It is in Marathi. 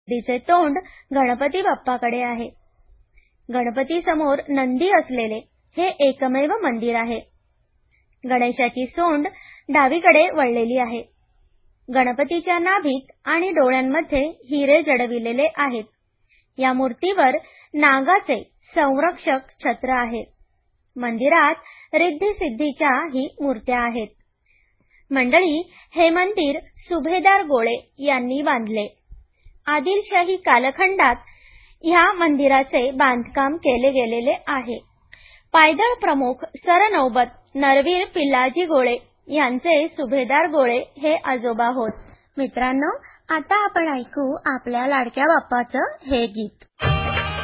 तिचे तोंड गणपती बाप्पाकडे आहे. गणपती समोर नंदी असलेले हे एकमेव मंदिर आहे. गणेशाची सोंड डावीकडे वळलेली आहे. गणपतीच्या नाभीत आणि डोळ्यांमध्ये हिरे जडविलेले आहेत. या मूर्तीवर नागाचे संरक्षक छत्र आहे. मंदिरात रिद्धी सिद्धीच्या ही मूर्त्या आहेत. मंडळी, हे मंदिर सुभेदार गोळे यांनी बांधले. आदिलशाही कालखंडात ह्या मंदिराचे बांधकाम केले गेलेले आहे. पायदळ प्रमुख सरनौबत नरवीर पिल्लाजी गोळे यांचे सुभेदार गोळे हे आजोबा होत. मित्रांनो, आता आपण ऐकू आपल्या लाडक्या बाप्पाचं हे गीत.